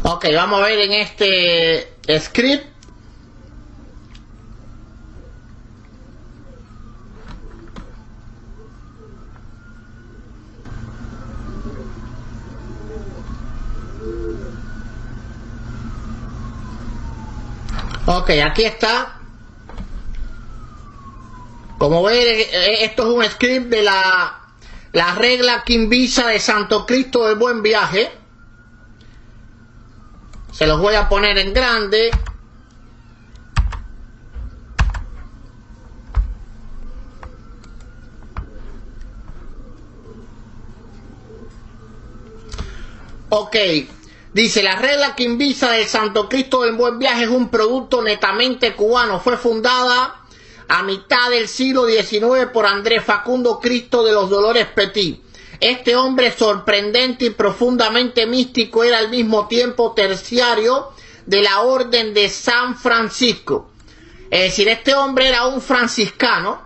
Ok, vamos a ver en este script. Ok, aquí está. Como ven, esto es un script de la regla Quimbisa de Santo Cristo del Buen Viaje. Se los voy a poner en grande. Ok. Dice, la regla Quimbisa del Santo Cristo del Buen Viaje es un producto netamente cubano. Fue fundada a mitad del siglo XIX por Andrés Facundo Cristo de los Dolores Petit. Este hombre sorprendente y profundamente místico era al mismo tiempo terciario de la Orden de San Francisco. Es decir, este hombre era un franciscano.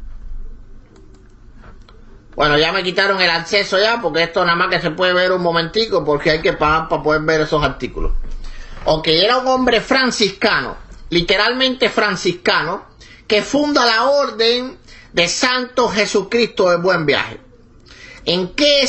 Bueno, ya me quitaron el acceso ya, porque esto nada más que se puede ver un momentico, porque hay que pagar para poder ver esos artículos. Ok, era un hombre franciscano, literalmente franciscano, que funda la Orden de Santo Jesucristo del Buen Viaje. ¿En qué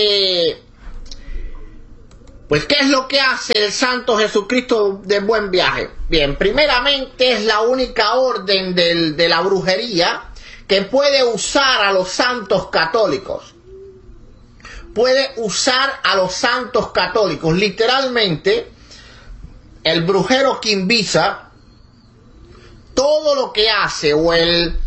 pues qué es lo que hace el Santo Jesucristo del Buen Viaje? Bien, primeramente es la única orden de la brujería que puede usar a los santos católicos. Puede usar a los santos católicos. Literalmente, el brujero Quimbisa, todo lo que hace, o el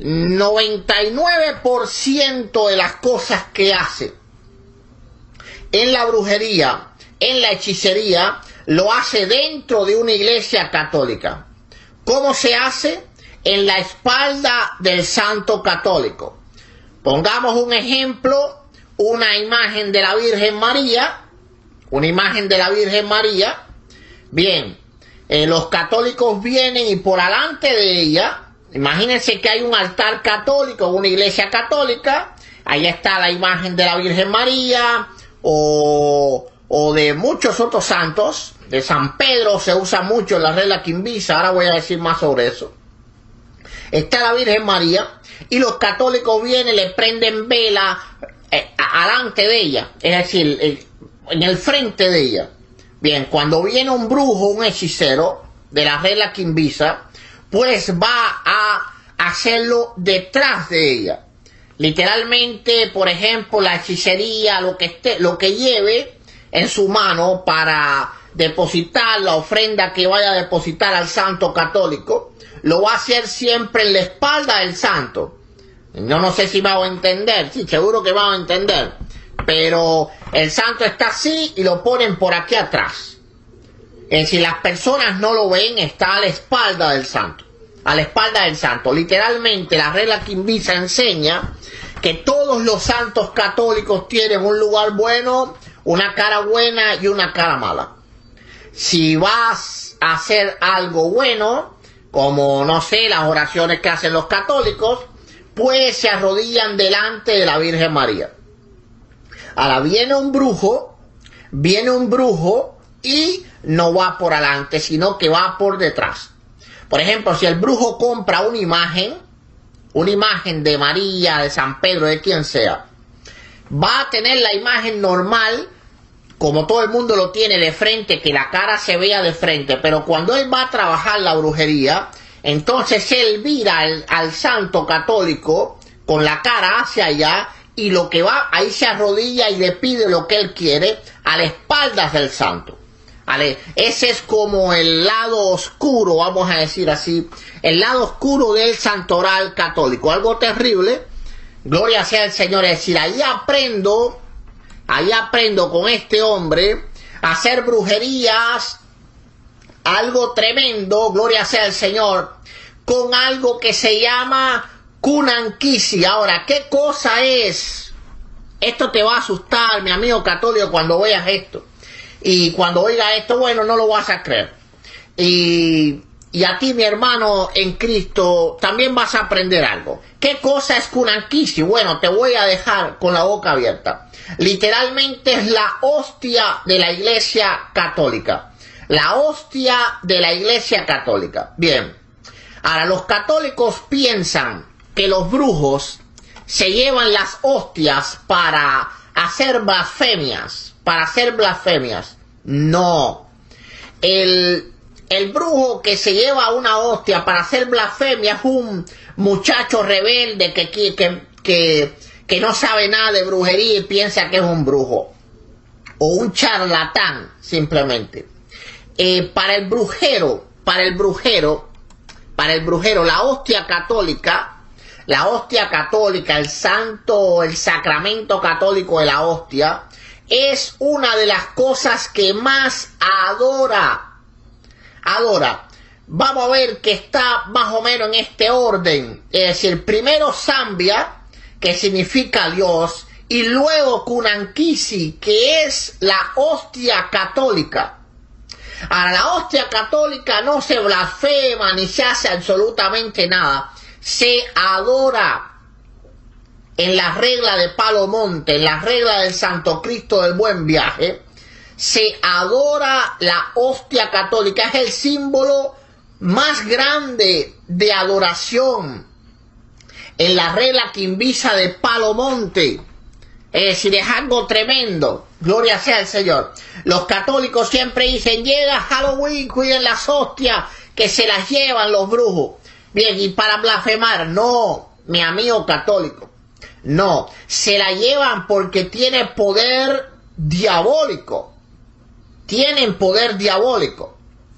99% de las cosas que hace en la brujería, en la hechicería, lo hace dentro de una iglesia católica. ¿Cómo se hace? En la espalda del santo católico. Pongamos un ejemplo, una imagen de la Virgen María, una imagen de la Virgen María. Bien, los católicos vienen y por delante de ella, imagínense que hay un altar católico, una iglesia católica, ahí está la imagen de la Virgen María, o de muchos otros santos. De San Pedro se usa mucho en la regla Quimbisa, ahora voy a decir más sobre eso. Está la Virgen María y los católicos vienen, le prenden vela alante de ella, es decir, en el frente de ella. Bien, cuando viene un brujo, un hechicero de la regla Quimbisa, pues va a hacerlo detrás de ella. Literalmente, por ejemplo, la hechicería, lo que lleve en su mano para depositar la ofrenda que vaya a depositar al santo católico, lo va a hacer siempre en la espalda del santo. Yo no sé si va a entender, sí, seguro que va a entender, pero el santo está así y lo ponen por aquí atrás. Si las personas no lo ven, está a la espalda del santo, a la espalda del santo. Literalmente la regla Quimbisa enseña que todos los santos católicos tienen un lugar bueno, una cara buena y una cara mala. Si vas a hacer algo bueno, como, no sé, las oraciones que hacen los católicos, pues se arrodillan delante de la Virgen María. Ahora viene un brujo y no va por adelante, sino que va por detrás. Por ejemplo, si el brujo compra una imagen de María, de San Pedro, de quien sea, va a tener la imagen normal, como todo el mundo lo tiene de frente, que la cara se vea de frente, pero cuando él va a trabajar la brujería, entonces él vira al santo católico con la cara hacia allá, y lo que va, ahí se arrodilla y le pide lo que él quiere a las espaldas del santo. ¿Vale? Ese es como el lado oscuro, vamos a decir así, el lado oscuro del santoral católico, algo terrible. Gloria sea al Señor. Es decir, ahí aprendo con este hombre a hacer brujerías, algo tremendo, gloria sea al Señor, con algo que se llama Cunanquisi. Ahora, ¿qué cosa es? Esto te va a asustar, mi amigo católico, cuando veas esto. Y cuando oigas esto, bueno, no lo vas a creer. Y y a ti, mi hermano en Cristo, también vas a aprender algo. ¿Qué cosa es Kunankisi? Bueno, te voy a dejar con la boca abierta. Literalmente es la hostia de la Iglesia Católica. La hostia de la Iglesia Católica. Bien. Ahora, los católicos piensan que los brujos se llevan las hostias para hacer blasfemias. No. El brujo que se lleva una hostia para hacer blasfemia es un muchacho rebelde que no sabe nada de brujería y piensa que es un brujo. O un charlatán, simplemente. Para el brujero, la hostia católica, el sacramento católico de la hostia, es una de las cosas que más adora. Vamos a ver que está más o menos en este orden. Es decir, primero Zambia, que significa Dios, y luego Kunankisi, que es la hostia católica. Ahora, la hostia católica no se blasfema ni se hace absolutamente nada. Se adora en la regla de Palomonte, en la regla del Santo Cristo del Buen Viaje. Se adora la hostia católica, es el símbolo más grande de adoración en la regla quimbisa de Palomonte. Es decir, es algo tremendo. Gloria sea al Señor. Los católicos siempre dicen, llega Halloween, cuiden las hostias que se las llevan los brujos. Bien, y para blasfemar, no, mi amigo católico, no, se la llevan porque tiene poder diabólico. Tienen poder diabólico.